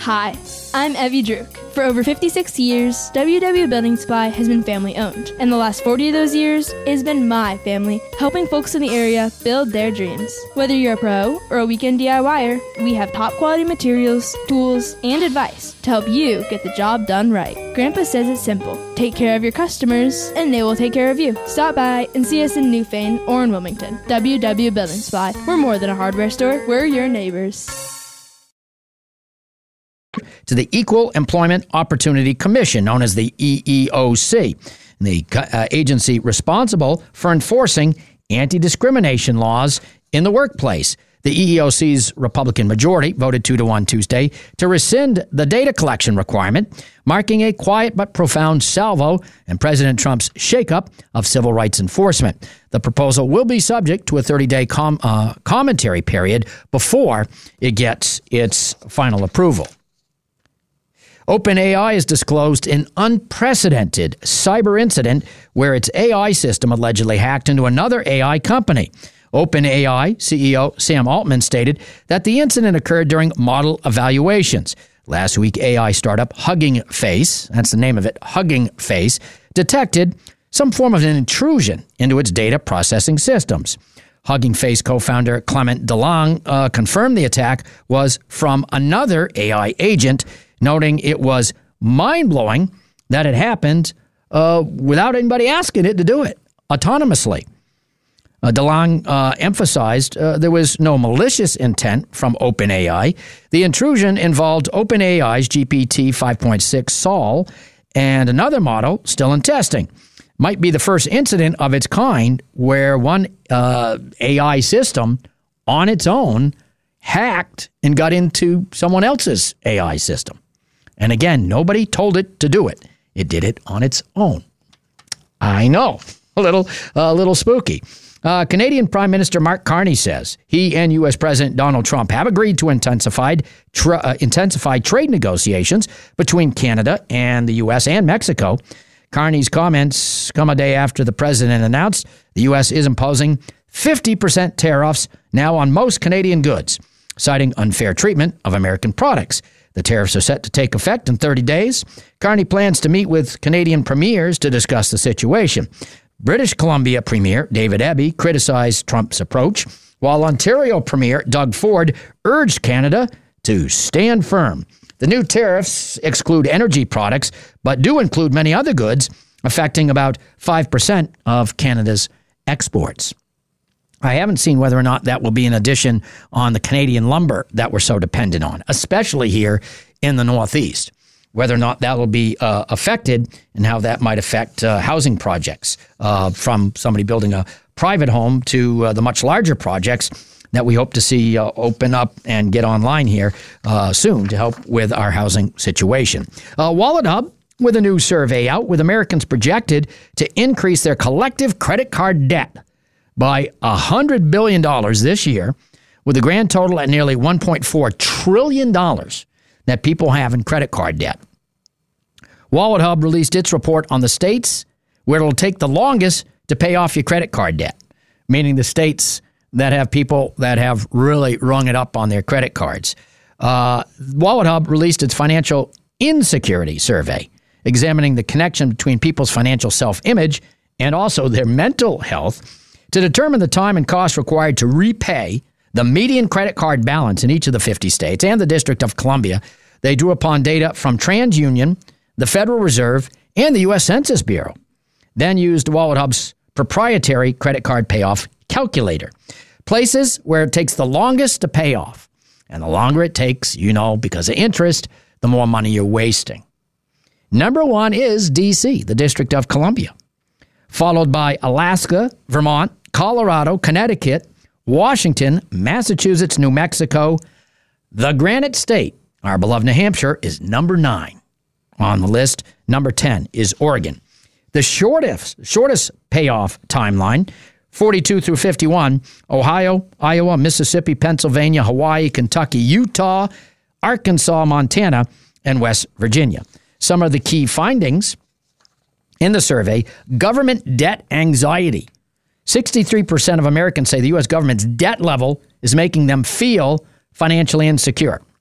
Hi, I'm Evie Druk. For over 56 years, WW Building Supply has been family-owned. And the last 40 of those years, it has been my family helping folks in the area build their dreams. Whether you're a pro or a weekend DIYer, we have top-quality materials, tools, and advice to help you get the job done right. Grandpa says it's simple. Take care of your customers, and they will take care of you. Stop by and see us in Newfane or in Wilmington. WW Building Supply. We're more than a hardware store. We're your neighbors. To the Equal Employment Opportunity Commission, known as the EEOC, the agency responsible for enforcing anti-discrimination laws in the workplace. The EEOC's Republican majority voted 2-1 Tuesday to rescind the data collection requirement, marking a quiet but profound salvo in President Trump's shakeup of civil rights enforcement. The proposal will be subject to a 30-day commentary period before it gets its final approval. OpenAI has disclosed an unprecedented cyber incident where its AI system allegedly hacked into another AI company. OpenAI CEO Sam Altman stated that the incident occurred during model evaluations. Last week, AI startup Hugging Face, that's the name of it, Hugging Face, detected some form of an intrusion into its data processing systems. Hugging Face co-founder Clement DeLong confirmed the attack was from another AI agent, noting it was mind-blowing that it happened without anybody asking it to do it autonomously. DeLong emphasized there was no malicious intent from OpenAI. The intrusion involved OpenAI's GPT 5.6 Sol and another model still in testing. Might be the first incident of its kind where one AI system on its own hacked and got into someone else's AI system. And again, nobody told it to do it. It did it on its own. I know, a little spooky. Canadian Prime Minister Mark Carney says he and U.S. President Donald Trump have agreed to intensify trade negotiations between Canada and the U.S. and Mexico. Carney's comments come a day after the president announced the U.S. is imposing 50% tariffs now on most Canadian goods, citing unfair treatment of American products. The tariffs are set to take effect in 30 days. Carney plans to meet with Canadian premiers to discuss the situation. British Columbia Premier David Eby criticized Trump's approach, while Ontario Premier Doug Ford urged Canada to stand firm. The new tariffs exclude energy products, but do include many other goods, affecting about 5% of Canada's exports. I haven't seen whether or not that will be an addition on the Canadian lumber that we're so dependent on, especially here in the Northeast. Whether or not that will be affected and how that might affect housing projects from somebody building a private home to the much larger projects that we hope to see open up and get online here soon to help with our housing situation. WalletHub with a new survey out with Americans projected to increase their collective credit card debt by $100 billion this year, with a grand total at nearly $1.4 trillion that people have in credit card debt. WalletHub released its report on the states where it'll take the longest to pay off your credit card debt, meaning the states that have people that have really rung it up on their credit cards. WalletHub released its financial insecurity survey, examining the connection between people's financial self-image and also their mental health to determine the time and cost required to repay the median credit card balance in each of the 50 states and the District of Columbia. They drew upon data from TransUnion, the Federal Reserve, and the U.S. Census Bureau, then used WalletHub's proprietary credit card payoff calculator. Places where it takes the longest to pay off. And the longer it takes, because of interest, the more money you're wasting. Number one is D.C., the District of Columbia, followed by Alaska, Vermont, Colorado, Connecticut, Washington, Massachusetts, New Mexico. The Granite State, our beloved New Hampshire, is number 9 on the list. Number 10 is Oregon. The shortest payoff timeline, 42 through 51, Ohio, Iowa, Mississippi, Pennsylvania, Hawaii, Kentucky, Utah, Arkansas, Montana, and West Virginia. Some of the key findings in the survey: government debt anxiety. 63% of Americans say the U.S. government's debt level is making them feel financially insecure.